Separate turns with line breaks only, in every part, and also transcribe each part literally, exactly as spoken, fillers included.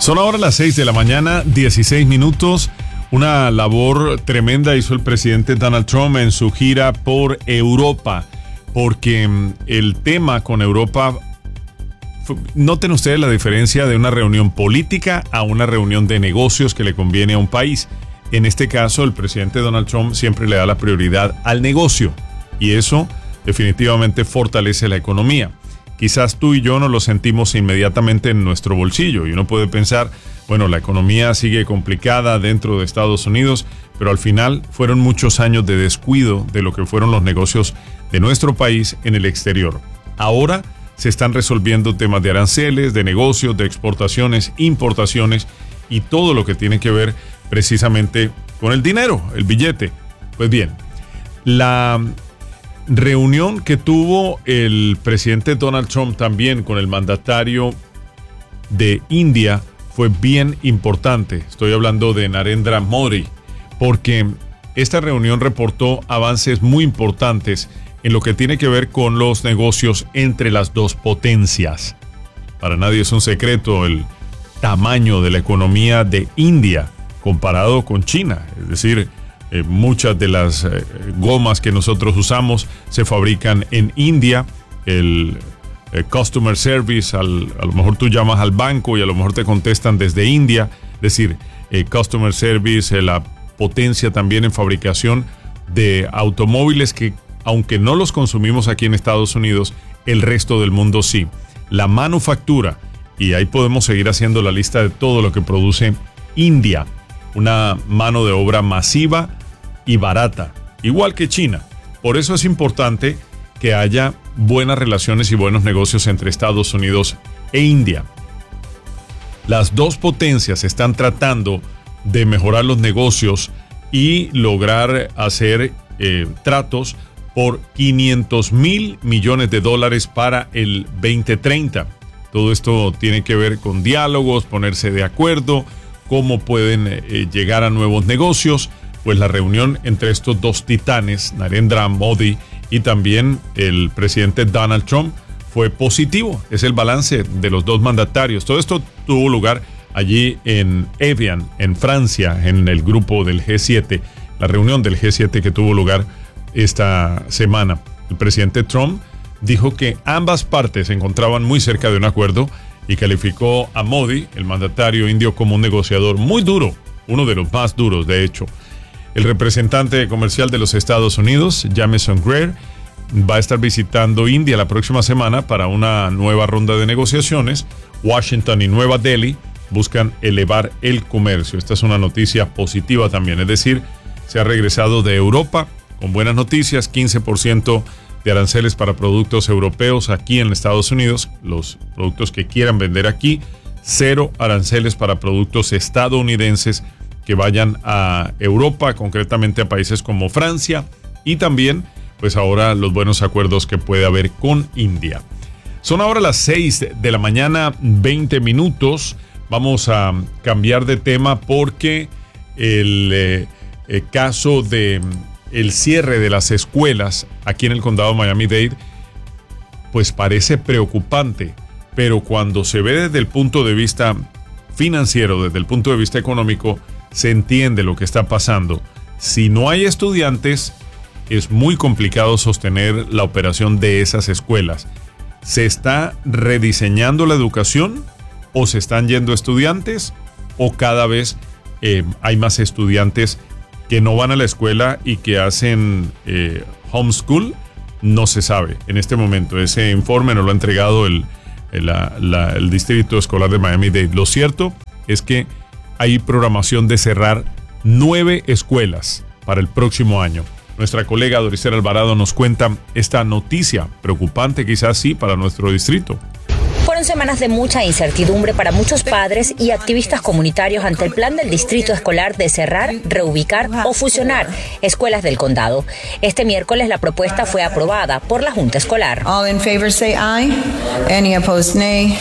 Son ahora las seis de la mañana, dieciséis minutos. Una labor tremenda hizo el presidente Donald Trump en su gira por Europa, porque el tema con Europa, noten ustedes la diferencia de una reunión política a una reunión de negocios que le conviene a un país. En este caso, el presidente Donald Trump siempre le da la prioridad al negocio, y eso definitivamente fortalece la economía. Quizás tú y yo no lo sentimos inmediatamente en nuestro bolsillo, y uno puede pensar, bueno, la economía sigue complicada dentro de Estados Unidos, pero al final fueron muchos años de descuido de lo que fueron los negocios de nuestro país en el exterior. Ahora se están resolviendo temas de aranceles, de negocios, de exportaciones, importaciones y todo lo que tiene que ver precisamente con el dinero, el billete. Pues bien, la reunión que tuvo el presidente Donald Trump también con el mandatario de India fue bien importante. Estoy hablando de Narendra Modi, porque esta reunión reportó avances muy importantes en lo que tiene que ver con los negocios entre las dos potencias. Para nadie es un secreto el tamaño de la economía de India comparado con China. Es decir, eh, muchas de las eh, gomas que nosotros usamos se fabrican en India. El eh, customer service, al, a lo mejor tú llamas al banco y a lo mejor te contestan desde India. Es decir, eh, customer service, eh, la potencia también en fabricación de automóviles que, aunque no los consumimos aquí en Estados Unidos, el resto del mundo sí. La manufactura, y ahí podemos seguir haciendo la lista de todo lo que produce India. Una mano de obra masiva y barata, igual que China. Por eso es importante que haya buenas relaciones y buenos negocios entre Estados Unidos e India. Las dos potencias están tratando de mejorar los negocios y lograr hacer eh, tratos por quinientos mil millones de dólares para el veinte treinta. Todo esto tiene que ver con diálogos, ponerse de acuerdo, cómo pueden eh, llegar a nuevos negocios. Pues la reunión entre estos dos titanes, Narendra Modi y también el presidente Donald Trump, fue positivo. Es el balance de los dos mandatarios. Todo esto tuvo lugar allí en Evian, en Francia, en el grupo del G siete, la reunión del G siete que tuvo lugar esta semana. El presidente Trump dijo que ambas partes se encontraban muy cerca de un acuerdo y calificó a Modi, el mandatario indio, como un negociador muy duro, uno de los más duros, de hecho. El representante comercial de los Estados Unidos, Jamieson Greer, va a estar visitando India la próxima semana para una nueva ronda de negociaciones. Washington y Nueva Delhi buscan elevar el comercio. Esta es una noticia positiva también, es decir, se ha regresado de Europa con buenas noticias, quince por ciento de aranceles para productos europeos aquí en Estados Unidos, los productos que quieran vender aquí, cero aranceles para productos estadounidenses que vayan a Europa, concretamente a países como Francia, y también, pues ahora los buenos acuerdos que puede haber con India. Son ahora las seis de la mañana, veinte minutos. Vamos a cambiar de tema porque el eh, eh, caso de el cierre de las escuelas aquí en el condado de Miami-Dade, pues parece preocupante, pero cuando se ve desde el punto de vista financiero, desde el punto de vista económico, se entiende lo que está pasando. Si no hay estudiantes, es muy complicado sostener la operación de esas escuelas. ¿Se está rediseñando la educación o se están yendo estudiantes o cada vez eh, hay más estudiantes que no van a la escuela y que hacen eh, homeschool? No se sabe en este momento. Ese informe nos lo ha entregado el, el, la, la, el Distrito Escolar de Miami-Dade. Lo cierto es que hay programación de cerrar nueve escuelas para el próximo año. Nuestra colega Doricela Alvarado nos cuenta esta noticia preocupante, quizás sí, para nuestro distrito.
Fueron semanas de mucha incertidumbre para muchos padres y activistas comunitarios ante el plan del distrito escolar de cerrar, reubicar o fusionar escuelas del condado. Este miércoles la propuesta fue aprobada por la Junta Escolar.
All in favor say aye. Any opposed nay.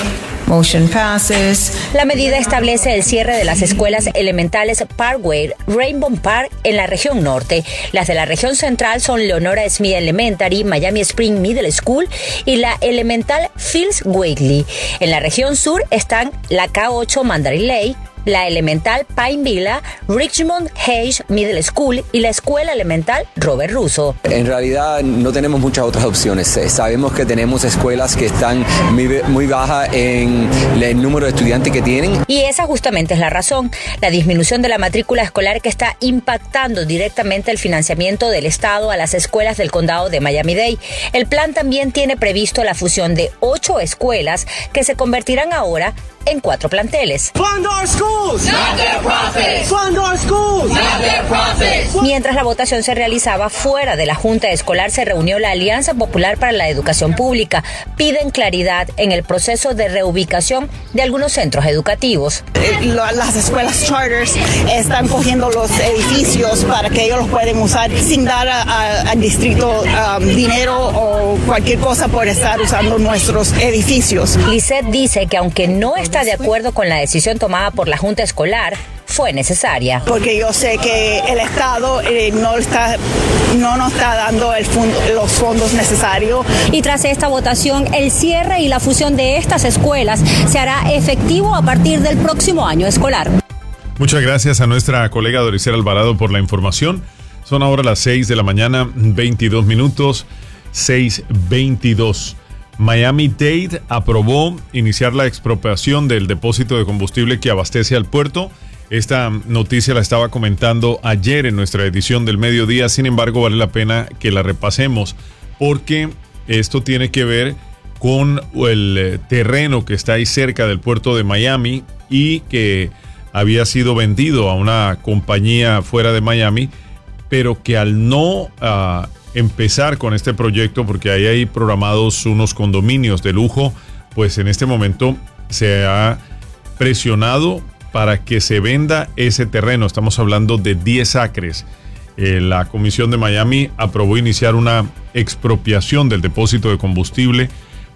Motion passes.
La medida establece el cierre de las escuelas elementales Parkway, Rainbow Park en la región norte. Las de la región central son Leonora Smith Elementary, Miami Spring Middle School y la elemental Fields Whately. En la región sur están la K ocho Mandalay Lake, la elemental Pine Villa, Richmond Hayes Middle School y la escuela elemental Robert Russo.
En realidad no tenemos muchas otras opciones. Sabemos que tenemos escuelas que están muy, muy bajas en el número de estudiantes que tienen.
Y esa justamente es la razón, la disminución de la matrícula escolar que está impactando directamente el financiamiento del Estado a las escuelas del condado de Miami-Dade. El plan también tiene previsto la fusión de ocho escuelas que se convertirán ahora en cuatro planteles.
Fund our schools, not their profits. Fund our schools, not their profits.
Mientras la votación se realizaba fuera de la Junta Escolar, se reunió la Alianza Popular para la Educación Pública. Piden claridad en el proceso de reubicación de algunos centros educativos.
Las escuelas charters están cogiendo los edificios para que ellos los puedan usar sin dar al distrito um, dinero o cualquier cosa por estar usando nuestros edificios.
Lisette dice que aunque no está de acuerdo con la decisión tomada por la Junta Escolar, fue necesaria.
Porque yo sé que el Estado eh, no, está, no nos está dando el fund, los fondos necesarios.
Y tras esta votación, el cierre y la fusión de estas escuelas se hará efectivo a partir del próximo año escolar.
Muchas gracias a nuestra colega Doricel Alvarado por la información. Son ahora las seis de la mañana, veintidós minutos, seis veintidós. Miami-Dade aprobó iniciar la expropiación del depósito de combustible que abastece al puerto. Esta noticia la estaba comentando ayer en nuestra edición del mediodía, sin embargo vale la pena que la repasemos porque esto tiene que ver con el terreno que está ahí cerca del puerto de Miami y que había sido vendido a una compañía fuera de Miami, pero que al no uh, empezar con este proyecto, porque ahí hay programados unos condominios de lujo, pues en este momento se ha presionado para que se venda ese terreno. Estamos hablando de diez acres. Eh, la Comisión de Miami aprobó iniciar una expropiación del depósito de combustible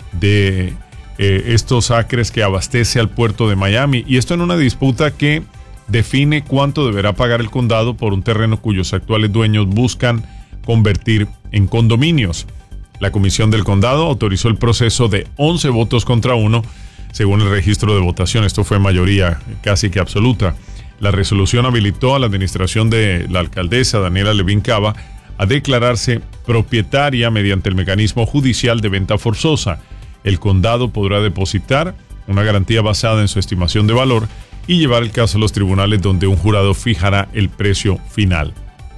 de eh, estos acres que abastece al puerto de Miami. Y esto en una disputa que define cuánto deberá pagar el condado por un terreno cuyos actuales dueños buscan convertir en condominios. La Comisión del Condado autorizó el proceso de once votos contra uno, según el registro de votación. Esto fue mayoría casi que absoluta. La resolución habilitó a la administración de la alcaldesa Daniela Levin Cava a declararse propietaria mediante el mecanismo judicial de venta forzosa. El condado podrá depositar una garantía basada en su estimación de valor y llevar el caso a los tribunales, donde un jurado fijará el precio final.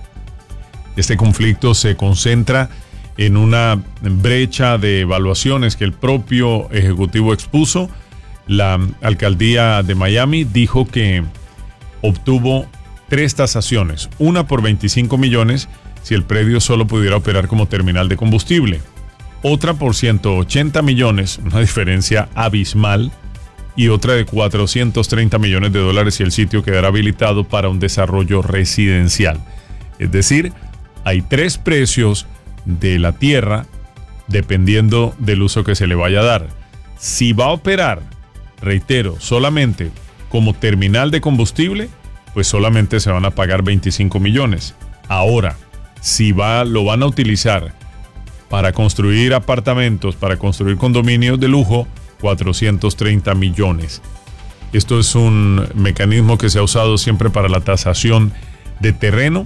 Este conflicto se concentra en una brecha de evaluaciones que el propio ejecutivo expuso. La alcaldía de Miami dijo que obtuvo tres tasaciones, una por veinticinco millones si el predio solo pudiera operar como terminal de combustible, otra por ciento ochenta millones, una diferencia abismal, y otra de cuatrocientos treinta millones de dólares si el sitio quedará habilitado para un desarrollo residencial. Es decir, hay tres precios de la tierra dependiendo del uso que se le vaya a dar. Si va a operar, reitero, solamente como terminal de combustible, pues solamente se van a pagar veinticinco millones. Ahora, si va, lo van a utilizar para construir apartamentos, para construir condominios de lujo, cuatrocientos treinta millones. Esto es un mecanismo que se ha usado siempre para la tasación de terreno,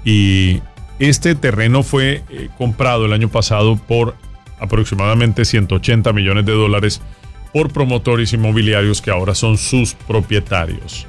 y este terreno fue eh, comprado el año pasado por aproximadamente ciento ochenta millones de dólares por promotores inmobiliarios que ahora son sus propietarios.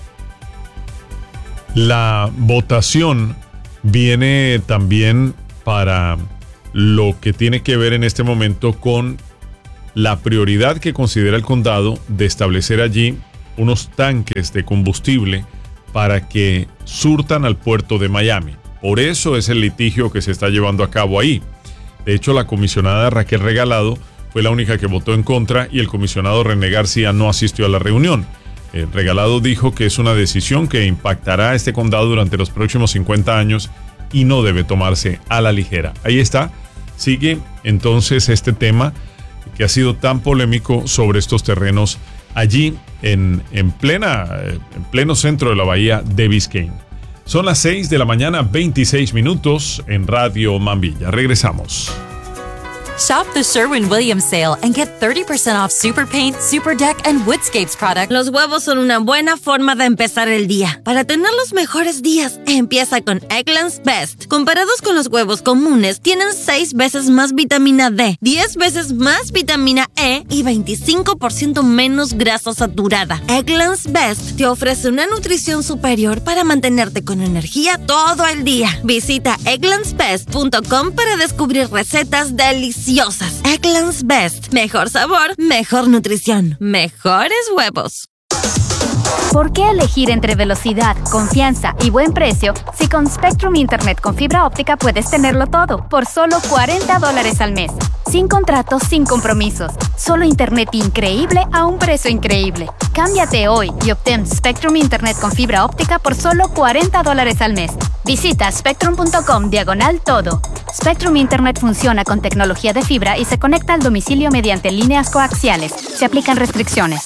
La votación viene también para lo que tiene que ver en este momento con la prioridad que considera el condado de establecer allí unos tanques de combustible para que surtan al puerto de Miami. Por eso es el litigio que se está llevando a cabo ahí. De hecho, la comisionada Raquel Regalado fue la única que votó en contra y el comisionado René García no asistió a la reunión. Eh, Regalado dijo que es una decisión que impactará a este condado durante los próximos cincuenta años y no debe tomarse a la ligera. Ahí está. Sigue entonces este tema que ha sido tan polémico sobre estos terrenos allí en, en, plena, en pleno centro de la bahía de Biscayne. Son las seis de la mañana, veintiséis minutos en Radio Mambilla. Regresamos.
Shop the Sherwin-Williams sale and get thirty percent off Super Paint, Super Deck, and Woodscapes products.
Los huevos son una buena forma de empezar el día. Para tener los mejores días, empieza con Eggland's Best. Comparados con los huevos comunes, tienen seis veces más vitamina D, diez veces más vitamina E y veinticinco por ciento menos grasa saturada. Eggland's Best te ofrece una nutrición superior para mantenerte con energía todo el día. Visita egglands best punto com para descubrir recetas deliciosas. Eggland's Best. Mejor sabor, mejor nutrición, mejores huevos.
¿Por qué elegir entre velocidad, confianza y buen precio si con Spectrum Internet con fibra óptica puedes tenerlo todo por solo cuarenta dólares al mes? Sin contratos, sin compromisos. Solo internet increíble a un precio increíble. Cámbiate hoy y obtén Spectrum Internet con fibra óptica por solo cuarenta dólares al mes. Visita spectrum punto com diagonal todo. Spectrum Internet funciona con tecnología de fibra y se conecta al domicilio mediante líneas coaxiales. Se aplican restricciones.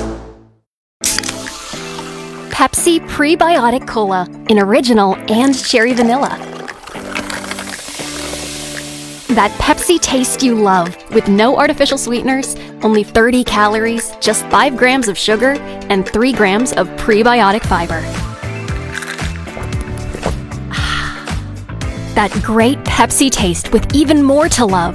Pepsi Prebiotic Cola in original and cherry vanilla. That Pepsi taste you love, with no artificial sweeteners, only thirty calories, just five grams of sugar, and three grams of prebiotic fiber. That great Pepsi taste with even more to love.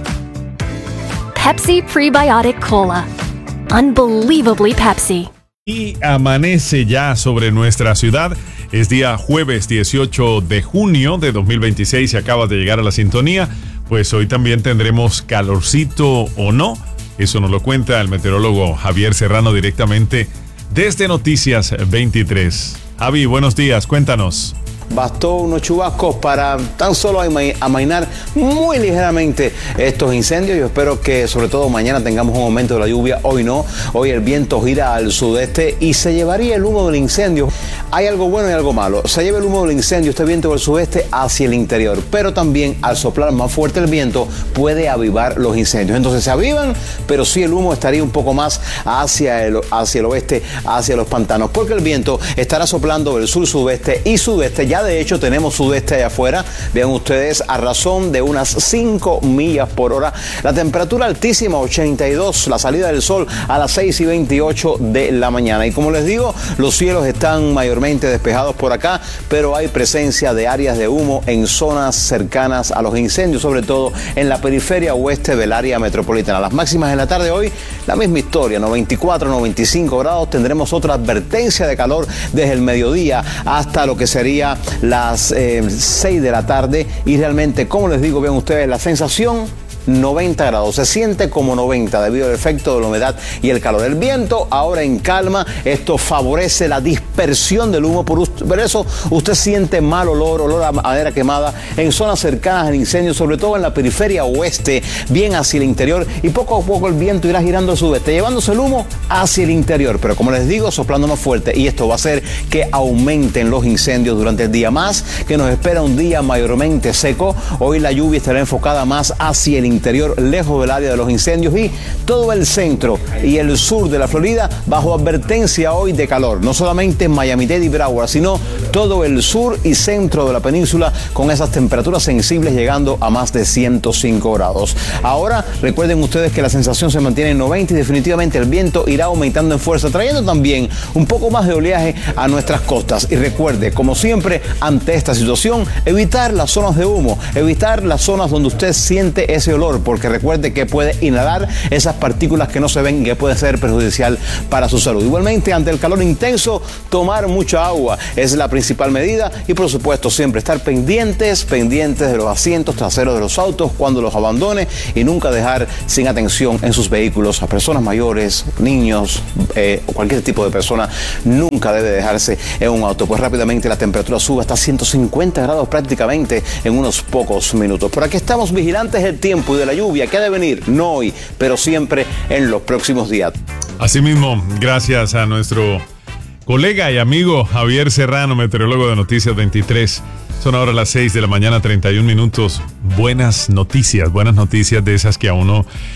Pepsi Prebiotic Cola. Unbelievably Pepsi.
Y amanece ya sobre nuestra ciudad. Es día jueves dieciocho de junio de dos mil veintiséis. Si acabas de llegar a la sintonía, pues hoy también tendremos calorcito o no. Eso nos lo cuenta el meteorólogo Javier Serrano directamente desde Noticias veintitrés. Javi, buenos días, cuéntanos.
Bastó unos chubascos para tan solo amainar muy ligeramente estos incendios. Yo espero que sobre todo mañana tengamos un aumento de la lluvia. Hoy no, hoy el viento gira al sudeste y se llevaría el humo del incendio. Hay algo bueno y algo malo. Se lleva el humo del incendio, este viento del sudeste, hacia el interior, pero también al soplar más fuerte el viento puede avivar los incendios. Entonces se avivan, pero sí el humo estaría un poco más hacia el, hacia el oeste, hacia los pantanos, porque el viento estará soplando del sur, sudeste y sudeste. Ya de hecho tenemos sudeste allá afuera, vean ustedes, a razón de unas cinco millas por hora. La temperatura altísima, ochenta y dos, la salida del sol a las seis y veintiocho de la mañana. Y como les digo, los cielos están mayormente despejados por acá, pero hay presencia de áreas de humo en zonas cercanas a los incendios, sobre todo en la periferia oeste del área metropolitana. Las máximas en la tarde de hoy, la misma historia, noventa y cuatro, noventa y cinco grados. Tendremos otra advertencia de calor desde el mediodía hasta lo que sería las eh, seis de la tarde, y realmente, como les digo, vean ustedes la sensación, noventa grados, se siente como noventa debido al efecto de la humedad y el calor. El viento ahora en calma, esto favorece la dispersión del humo, por, por eso usted siente mal olor, olor a madera quemada en zonas cercanas al incendio, sobre todo en la periferia oeste, bien hacia el interior, y poco a poco el viento irá girando al sudeste, llevándose el humo hacia el interior, pero como les digo, soplando más fuerte, y esto va a hacer que aumenten los incendios durante el día, más que nos espera un día mayormente seco. Hoy la lluvia estará enfocada más hacia el interior, lejos del área de los incendios, y todo el centro y el sur de la Florida bajo advertencia hoy de calor. No solamente en Miami-Dade y Broward, sino todo el sur y centro de la península con esas temperaturas sensibles llegando a más de ciento cinco grados. Ahora, recuerden ustedes que la sensación se mantiene en noventa y definitivamente el viento irá aumentando en fuerza, trayendo también un poco más de oleaje a nuestras costas. Y recuerde, como siempre, ante esta situación, evitar las zonas de humo, evitar las zonas donde usted siente ese olor, porque recuerde que puede inhalar esas partículas que no se ven y que puede ser perjudicial para su salud. Igualmente, ante el calor intenso, tomar mucha agua es la principal medida, y por supuesto siempre estar pendientes, pendientes de los asientos traseros de los autos cuando los abandone, y nunca dejar sin atención en sus vehículos a personas mayores, niños eh, o cualquier tipo de persona. Nunca debe dejarse en un auto, pues rápidamente la temperatura sube hasta ciento cincuenta grados prácticamente en unos pocos minutos. Por aquí estamos vigilantes del tiempo y de la lluvia que ha de venir, no hoy, pero siempre en los próximos días.
Asimismo, gracias a nuestro colega y amigo Javier Serrano, meteorólogo de Noticias veintitrés. Son ahora las seis de la mañana, treinta y un minutos. Buenas noticias, buenas noticias de esas que a uno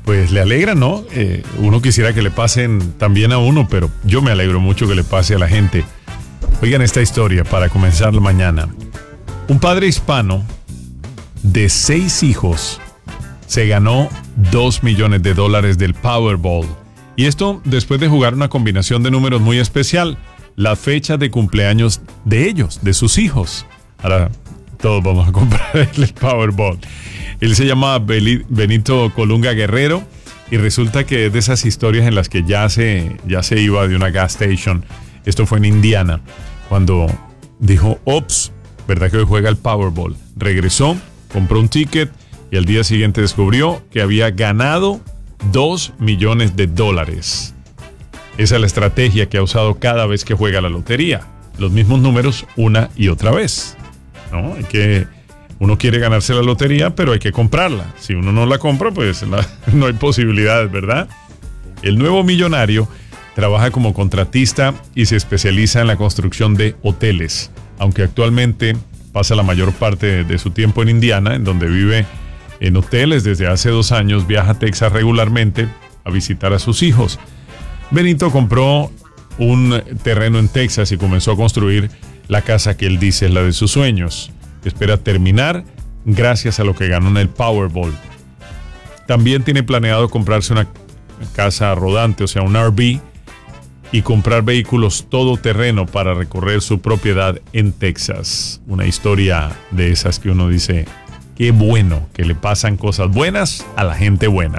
pues le alegra, ¿no? Eh, uno quisiera que le pasen también a uno, pero yo me alegro mucho que le pase a la gente. Oigan esta historia para comenzar la mañana. Un padre hispano de seis hijos se ganó dos millones de dólares del Powerball. Y esto después de jugar una combinación de números muy especial, la fecha de cumpleaños de ellos, de sus hijos. Ahora todos vamos a comprar el Powerball. Él se llama Benito Colunga Guerrero y resulta que es de esas historias en las que ya se, ya se iba de una gas station. Esto fue en Indiana, cuando dijo, ops, ¿verdad que hoy juega el Powerball? Regresó, compró un ticket y al día siguiente descubrió que había ganado dos millones de dólares. Esa es la estrategia que ha usado cada vez que juega la lotería. Los mismos números una y otra vez, ¿no? Hay que, uno quiere ganarse la lotería, pero hay que comprarla. Si uno no la compra, pues la, no hay posibilidades, ¿verdad? El nuevo millonario trabaja como contratista y se especializa en la construcción de hoteles, aunque actualmente pasa la mayor parte de su tiempo en Indiana, en donde vive en hoteles desde hace dos años, viaja a Texas regularmente a visitar a sus hijos. Benito compró un terreno en Texas y comenzó a construir la casa que él dice es la de sus sueños. Espera terminar gracias a lo que ganó en el Powerball. También tiene planeado comprarse una casa rodante, o sea, un R V, y comprar vehículos todoterreno para recorrer su propiedad en Texas. Una historia de esas que uno dice, qué bueno que le pasan cosas buenas a la gente buena.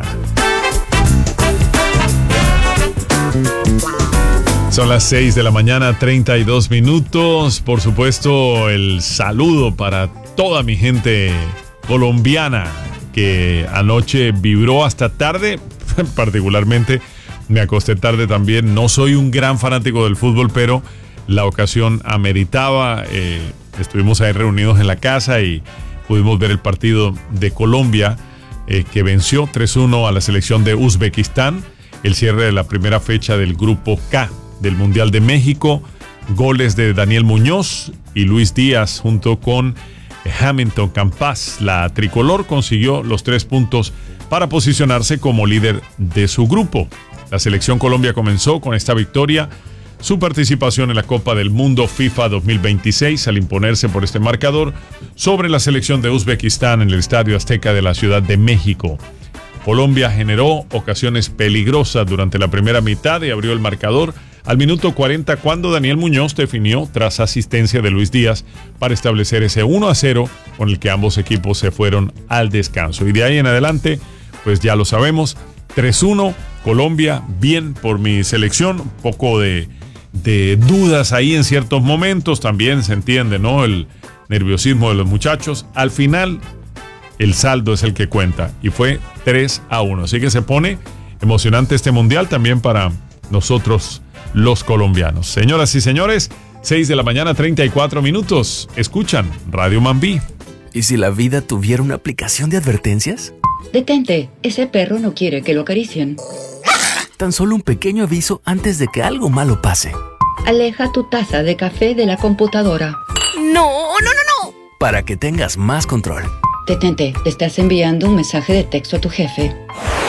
Son las seis de la mañana, treinta y dos minutos. Por supuesto, el saludo para toda mi gente colombiana que anoche vibró hasta tarde. Particularmente me acosté tarde también. No soy un gran fanático del fútbol, pero la ocasión ameritaba. Eh, estuvimos ahí reunidos en la casa y pudimos ver el partido de Colombia, eh, que venció tres uno a la selección de Uzbekistán. El cierre de la primera fecha del Grupo K del Mundial de México. Goles de Daniel Muñoz y Luis Díaz junto con Hamilton Campas. La tricolor consiguió los tres puntos para posicionarse como líder de su grupo. La selección Colombia comenzó con esta victoria su participación en la Copa del Mundo FIFA dos mil veintiséis al imponerse por este marcador sobre la selección de Uzbekistán en el Estadio Azteca de la Ciudad de México. Colombia generó ocasiones peligrosas durante la primera mitad y abrió el marcador al minuto cuarenta cuando Daniel Muñoz definió tras asistencia de Luis Díaz para establecer ese uno a cero con el que ambos equipos se fueron al descanso. Y de ahí en adelante, pues ya lo sabemos, tres uno, Colombia, bien por mi selección, un poco de, de dudas ahí en ciertos momentos, también se entiende, ¿no? El nerviosismo de los muchachos. Al final, el saldo es el que cuenta y fue tres a uno. Así que se pone emocionante este mundial también para nosotros los colombianos. Señoras y señores, seis de la mañana, treinta y cuatro minutos. Escuchan Radio Mambí.
¿Y si la vida tuviera una aplicación de advertencias?
Detente, ese perro no quiere que lo acaricien.
Tan solo un pequeño aviso antes de que algo malo pase.
Aleja tu taza de café de la computadora.
No, no, no, no. Para que tengas más control.
Detente, te estás enviando un mensaje de texto a tu jefe.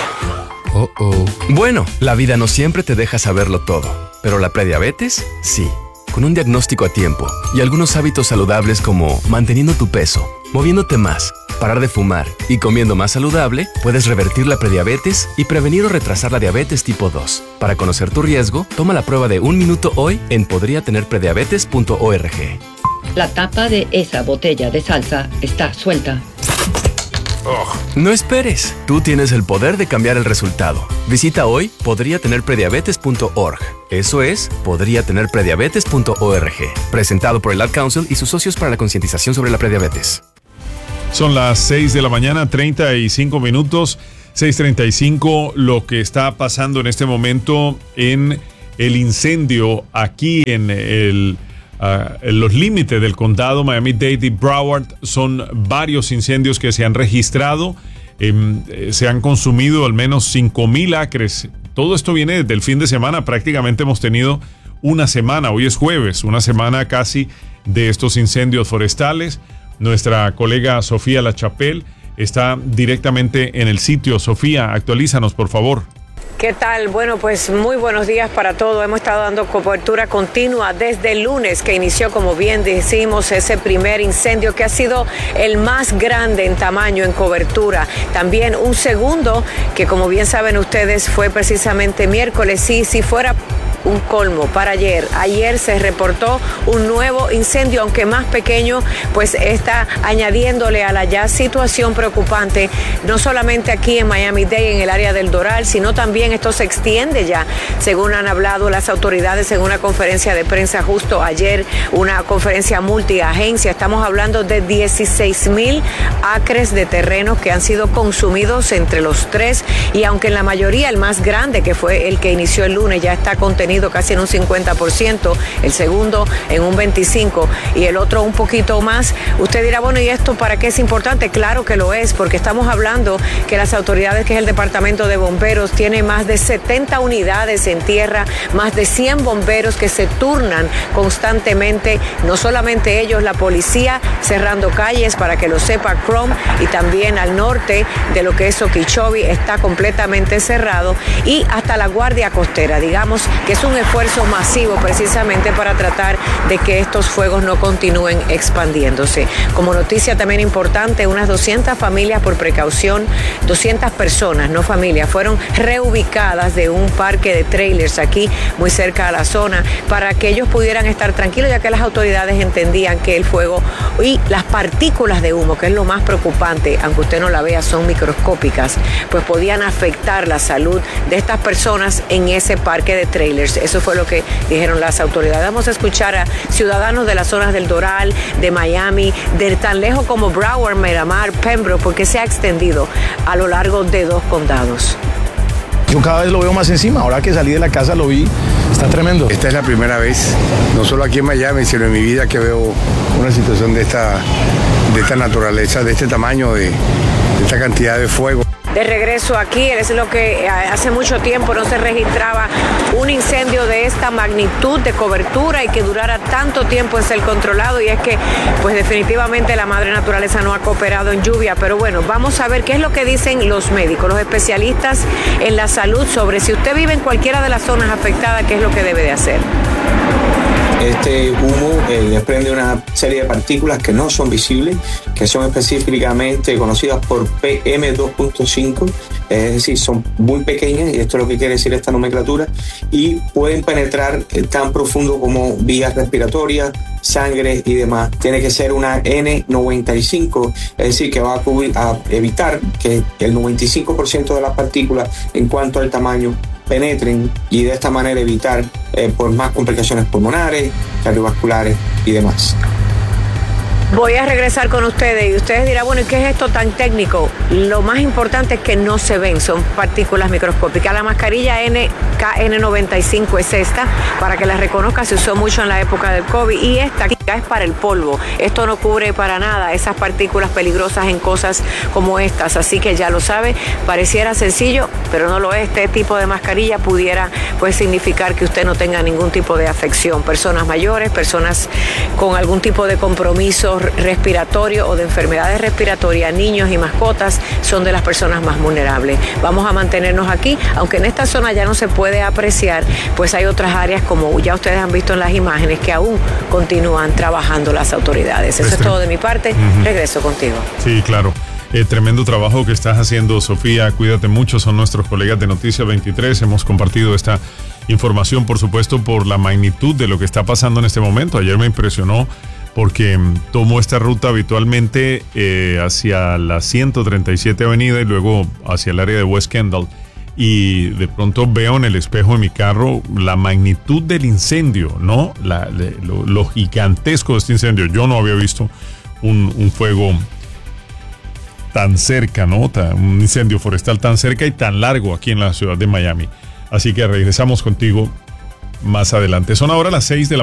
Oh, oh. Bueno, la vida no siempre te deja saberlo todo, pero la prediabetes, sí. Con un diagnóstico a tiempo y algunos hábitos saludables como manteniendo tu peso, moviéndote más, parar de fumar y comiendo más saludable, puedes revertir la prediabetes y prevenir o retrasar la diabetes tipo dos. Para conocer tu riesgo, toma la prueba de un minuto hoy en podría tener prediabetes punto org.
La tapa de esa botella de salsa está suelta.
Oh, no esperes. Tú tienes el poder de cambiar el resultado. Visita hoy podría tener prediabetes punto org. Eso es podría tener prediabetes punto org. Presentado por el Ad Council y sus socios para la concientización sobre la prediabetes.
Son las seis de la mañana, treinta y cinco minutos. seis treinta y cinco. Lo que está pasando en este momento en el incendio aquí en el... Uh, en los límites del condado Miami-Dade y Broward. Son varios incendios que se han registrado. Eh, se han consumido al menos cinco mil acres. Todo esto viene desde el fin de semana. Prácticamente hemos tenido una semana, hoy es jueves, una semana casi de estos incendios forestales. Nuestra colega Sofía Lachapelle está directamente en el sitio. Sofía, actualízanos, por favor.
¿Qué tal? Bueno, pues muy buenos días para todos. Hemos estado dando cobertura continua desde el lunes que inició, como bien decimos, ese primer incendio que ha sido el más grande en tamaño, en cobertura. También un segundo que, como bien saben ustedes, fue precisamente miércoles. Y si fuera un colmo para ayer. Ayer se reportó un nuevo incendio, aunque más pequeño, pues está añadiéndole a la ya situación preocupante, no solamente aquí en Miami-Dade, en el área del Doral, sino también esto se extiende ya, según han hablado las autoridades en una conferencia de prensa justo ayer, una conferencia multiagencia. Estamos hablando de dieciséis mil acres de terrenos que han sido consumidos entre los tres, y aunque en la mayoría el más grande, que fue el que inició el lunes, ya está contenido casi en un cincuenta por ciento, el segundo en un veinticinco por ciento y el otro un poquito más. Usted dirá, bueno, ¿y esto para qué es importante? Claro que lo es, porque estamos hablando que las autoridades, que es el Departamento de Bomberos, tiene más de setenta unidades en tierra, más de cien bomberos que se turnan constantemente, no solamente ellos, la policía cerrando calles, para que lo sepa, Chrome, y también al norte de lo que es Okeechobee está completamente cerrado, y hasta la Guardia Costera, digamos que es un esfuerzo masivo precisamente para tratar de que estos fuegos no continúen expandiéndose. Como noticia también importante, unas doscientas familias, por precaución, doscientas personas, no familias, fueron reubicadas de un parque de trailers aquí muy cerca a la zona, para que ellos pudieran estar tranquilos, ya que las autoridades entendían que el fuego y las partículas de humo, que es lo más preocupante, aunque usted no la vea, son microscópicas, pues podían afectar la salud de estas personas en ese parque de trailers. Eso fue lo que dijeron las autoridades. Vamos a escuchar a ciudadanos de las zonas del Doral, de Miami, de tan lejos como Broward, Miramar, Pembroke, porque se ha extendido a lo largo de dos condados.
Yo cada vez lo veo más encima. Ahora que salí de la casa lo vi. Está tremendo.
Esta es la primera vez, no solo aquí en Miami, sino en mi vida, que veo una situación de esta, de esta naturaleza, de este tamaño, de, de esta cantidad de fuego.
De regreso aquí, es lo que hace mucho tiempo no se registraba un incendio de esta magnitud de cobertura y que durara tanto tiempo en ser controlado, y es que pues definitivamente la madre naturaleza no ha cooperado en lluvia. Pero bueno, vamos a ver qué es lo que dicen los médicos, los especialistas en la salud, sobre si usted vive en cualquiera de las zonas afectadas, qué es lo que debe de hacer.
Este humo eh, desprende una serie de partículas que no son visibles, que son específicamente conocidas por P M dos punto cinco, es decir, son muy pequeñas, y esto es lo que quiere decir esta nomenclatura, y pueden penetrar eh, tan profundo como vías respiratorias, sangre y demás. Tiene que ser una N noventa y cinco, es decir, que va a, cubrir, a evitar que el noventa y cinco por ciento de las partículas, en cuanto al tamaño, penetren, y de esta manera evitar eh, por más complicaciones pulmonares, cardiovasculares y demás.
Voy a regresar con ustedes y ustedes dirán, bueno, ¿y qué es esto tan técnico? Lo más importante es que no se ven, son partículas microscópicas. La mascarilla N K N noventa y cinco es esta, para que la reconozca, se usó mucho en la época del COVID, y esta es para el polvo. Esto no cubre para nada esas partículas peligrosas en cosas como estas, así que ya lo sabe, pareciera sencillo, pero no lo es. Este tipo de mascarilla pudiera pues significar que usted no tenga ningún tipo de afección. Personas mayores, personas con algún tipo de compromiso respiratorio o de enfermedades respiratorias, niños y mascotas son de las personas más vulnerables. Vamos a mantenernos aquí, aunque en esta zona ya no se puede apreciar, pues hay otras áreas, como ya ustedes han visto en las imágenes, que aún continúan trabajando las autoridades. Eso es todo de mi parte. Uh-huh. Regreso contigo.
Sí, claro. Eh, tremendo trabajo que estás haciendo, Sofía. Cuídate mucho. Son nuestros colegas de Noticias veintitrés. Hemos compartido esta información, por supuesto, por la magnitud de lo que está pasando en este momento. Ayer me impresionó porque tomo esta ruta habitualmente eh, hacia la ciento treinta y siete Avenida y luego hacia el área de West Kendall, y de pronto veo en el espejo de mi carro la magnitud del incendio, ¿no? La, de, lo, lo gigantesco de este incendio. Yo no había visto un, un fuego tan cerca, ¿no? Un incendio forestal tan cerca y tan largo aquí en la ciudad de Miami. Así que regresamos contigo más adelante. Son ahora las seis de la